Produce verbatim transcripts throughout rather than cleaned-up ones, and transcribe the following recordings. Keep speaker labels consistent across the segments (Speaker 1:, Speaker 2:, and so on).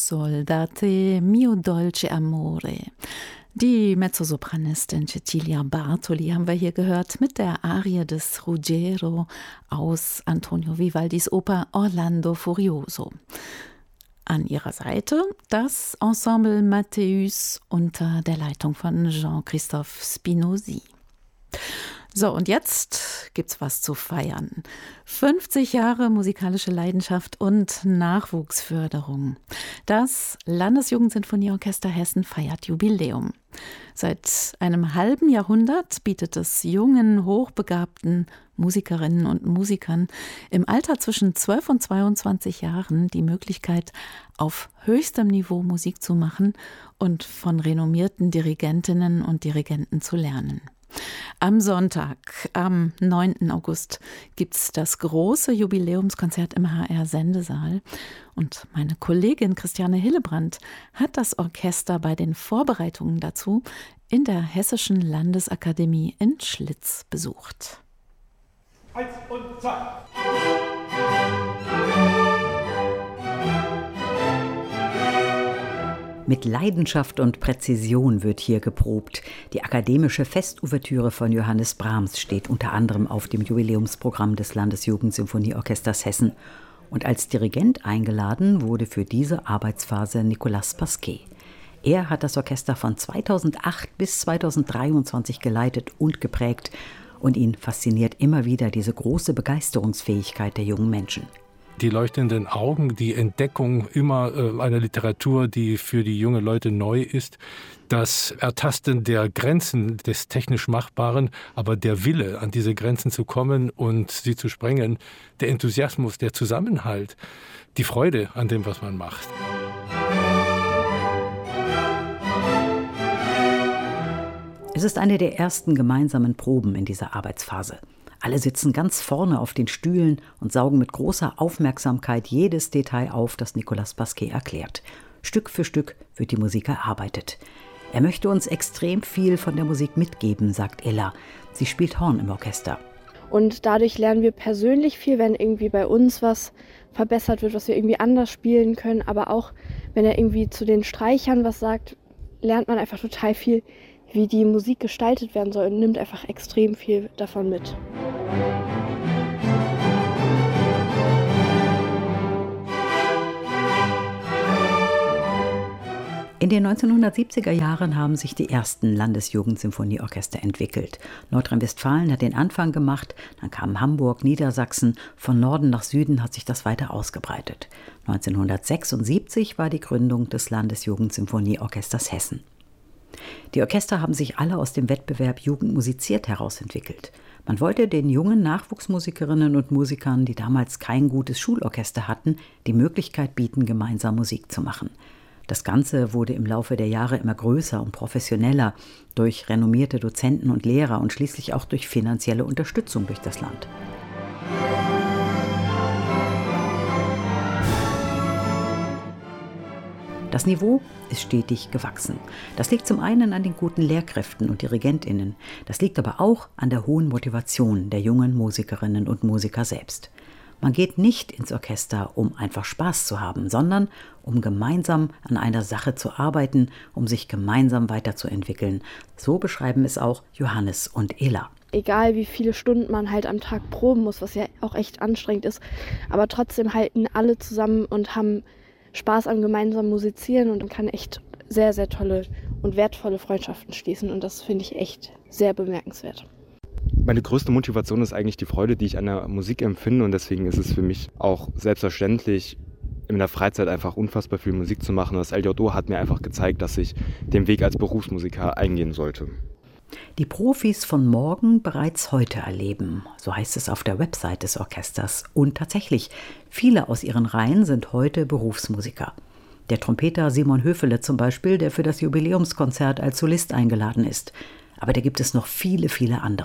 Speaker 1: soldate, mio dolce amore. Die Mezzosopranistin Cecilia Bartoli haben wir hier gehört mit der Arie des Ruggiero aus Antonio Vivaldis Oper Orlando Furioso. An ihrer Seite das Ensemble Matthäus unter der Leitung von Jean-Christophe Spinozzi. So, und jetzt gibt's was zu feiern. fünfzig Jahre musikalische Leidenschaft und Nachwuchsförderung. Das Landesjugendsinfonieorchester Hessen feiert Jubiläum. Seit einem halben Jahrhundert bietet es jungen, hochbegabten Musikerinnen und Musikern im Alter zwischen zwölf und zweiundzwanzig Jahren die Möglichkeit, auf höchstem Niveau Musik zu machen und von renommierten Dirigentinnen und Dirigenten zu lernen. Am Sonntag, am neunten August, gibt's das große Jubiläumskonzert im H R-Sendesaal. Und meine Kollegin Christiane Hillebrand hat das Orchester bei den Vorbereitungen dazu in der Hessischen Landesakademie in Schlitz besucht.
Speaker 2: Eins und zwei.
Speaker 3: Mit Leidenschaft und Präzision wird hier geprobt. Die akademische Festouvertüre von Johannes Brahms steht unter anderem auf dem Jubiläumsprogramm des Landesjugendsinfonieorchesters Hessen. Und als Dirigent eingeladen wurde für diese Arbeitsphase Nicolas Pasquet. Er hat das Orchester von zweitausendacht bis zweitausenddreiundzwanzig geleitet und geprägt. Und ihn fasziniert immer wieder diese große Begeisterungsfähigkeit der jungen Menschen.
Speaker 4: Die leuchtenden Augen, die Entdeckung immer äh, einer Literatur, die für die jungen Leute neu ist, das Ertasten der Grenzen des technisch Machbaren, aber der Wille, an diese Grenzen zu kommen und sie zu sprengen, der Enthusiasmus, der Zusammenhalt, die Freude an dem, was man macht.
Speaker 3: Es ist eine der ersten gemeinsamen Proben in dieser Arbeitsphase. Alle sitzen ganz vorne auf den Stühlen und saugen mit großer Aufmerksamkeit jedes Detail auf, das Nicolas Pasquet erklärt. Stück für Stück wird die Musik erarbeitet. Er möchte uns extrem viel von der Musik mitgeben, sagt Ella. Sie spielt Horn im Orchester.
Speaker 5: Und dadurch lernen wir persönlich viel, wenn irgendwie bei uns was verbessert wird, was wir irgendwie anders spielen können. Aber auch, wenn er irgendwie zu den Streichern was sagt, lernt man einfach total viel, wie die Musik gestaltet werden soll und nimmt einfach extrem viel davon mit.
Speaker 3: In den neunzehnhundertsiebziger Jahren haben sich die ersten Landesjugendsinfonieorchester entwickelt. Nordrhein-Westfalen hat den Anfang gemacht, dann kamen Hamburg, Niedersachsen, von Norden nach Süden hat sich das weiter ausgebreitet. neunzehnhundertsechsundsiebzig war die Gründung des Landesjugendsinfonieorchesters Hessen. Die Orchester haben sich alle aus dem Wettbewerb Jugend musiziert herausentwickelt. Man wollte den jungen Nachwuchsmusikerinnen und Musikern, die damals kein gutes Schulorchester hatten, die Möglichkeit bieten, gemeinsam Musik zu machen. Das Ganze wurde im Laufe der Jahre immer größer und professioneller durch renommierte Dozenten und Lehrer und schließlich auch durch finanzielle Unterstützung durch das Land. Das Niveau ist stetig gewachsen. Das liegt zum einen an den guten Lehrkräften und DirigentInnen. Das liegt aber auch an der hohen Motivation der jungen Musikerinnen und Musiker selbst. Man geht nicht ins Orchester, um einfach Spaß zu haben, sondern um gemeinsam an einer Sache zu arbeiten, um sich gemeinsam weiterzuentwickeln. So beschreiben es auch Johannes und Ela.
Speaker 5: Egal wie viele Stunden man halt am Tag proben muss, was ja auch echt anstrengend ist, aber trotzdem halten alle zusammen und haben Spaß am gemeinsamen Musizieren und man kann echt sehr, sehr tolle und wertvolle Freundschaften schließen und das finde ich echt sehr bemerkenswert.
Speaker 6: Meine größte Motivation ist eigentlich die Freude, die ich an der Musik empfinde und deswegen ist es für mich auch selbstverständlich, in der Freizeit einfach unfassbar viel Musik zu machen. Das L J O hat mir einfach gezeigt, dass ich den Weg als Berufsmusiker eingehen sollte.
Speaker 3: Die Profis von morgen bereits heute erleben, so heißt es auf der Website des Orchesters. Und tatsächlich, viele aus ihren Reihen sind heute Berufsmusiker. Der Trompeter Simon Höfele zum Beispiel, der für das Jubiläumskonzert als Solist eingeladen ist. Aber da gibt es noch viele, viele andere.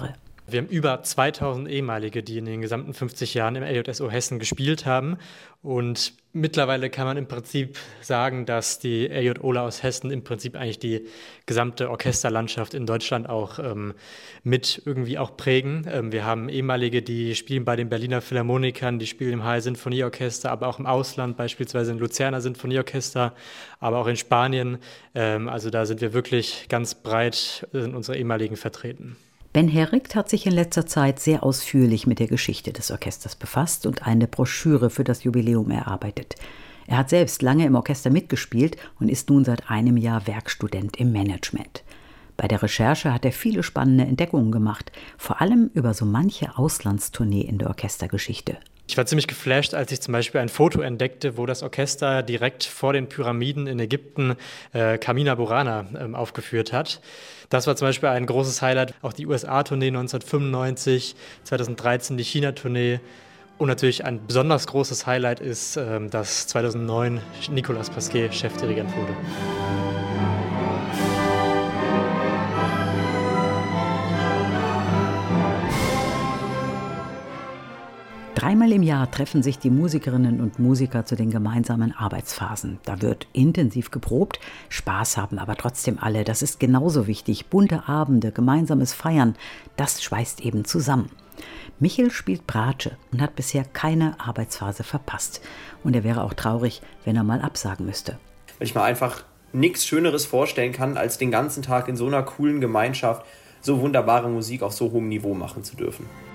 Speaker 7: Wir haben über zweitausend Ehemalige, die in den gesamten fünfzig Jahren im L J S O Hessen gespielt haben. Und mittlerweile kann man im Prinzip sagen, dass die L J Oler aus Hessen im Prinzip eigentlich die gesamte Orchesterlandschaft in Deutschland auch ähm, mit irgendwie auch prägen. Ähm, wir haben Ehemalige, die spielen bei den Berliner Philharmonikern, die spielen im H I Sinfonieorchester, aber auch im Ausland, beispielsweise im Luzerner Sinfonieorchester, aber auch in Spanien. Ähm, also da sind wir wirklich ganz breit in unsere ehemaligen vertreten.
Speaker 3: Ben Herricht hat sich in letzter Zeit sehr ausführlich mit der Geschichte des Orchesters befasst und eine Broschüre für das Jubiläum erarbeitet. Er hat selbst lange im Orchester mitgespielt und ist nun seit einem Jahr Werkstudent im Management. Bei der Recherche hat er viele spannende Entdeckungen gemacht, vor allem über so manche Auslandstournee in der Orchestergeschichte.
Speaker 7: Ich war ziemlich geflasht, als ich zum Beispiel ein Foto entdeckte, wo das Orchester direkt vor den Pyramiden in Ägypten äh, Carmina Burana ähm, aufgeführt hat. Das war zum Beispiel ein großes Highlight. Auch die U S A-Tournee neunzehnhundertfünfundneunzig, zweitausenddreizehn die China-Tournee. Und natürlich ein besonders großes Highlight ist, ähm, dass zweitausendneun Nicolas Pasquet Chefdirigent wurde.
Speaker 3: Dreimal im Jahr treffen sich die Musikerinnen und Musiker zu den gemeinsamen Arbeitsphasen. Da wird intensiv geprobt, Spaß haben aber trotzdem alle. Das ist genauso wichtig. Bunte Abende, gemeinsames Feiern, das schweißt eben zusammen. Michel spielt Bratsche und hat bisher keine Arbeitsphase verpasst. Und er wäre auch traurig, wenn er mal absagen müsste.
Speaker 8: Weil ich mir einfach nichts Schöneres vorstellen kann, als den ganzen Tag in so einer coolen Gemeinschaft so wunderbare Musik auf so hohem Niveau machen zu dürfen.